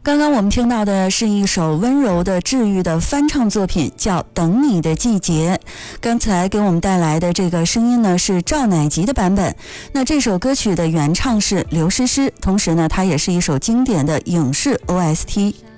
刚刚我们听到的是一首温柔的治愈的翻唱作品，叫《等你的季节》。刚才给我们带来的这个声音呢，是赵乃吉的版本。那这首歌曲的原唱是刘诗诗，同时呢，它也是一首经典的影视 OST。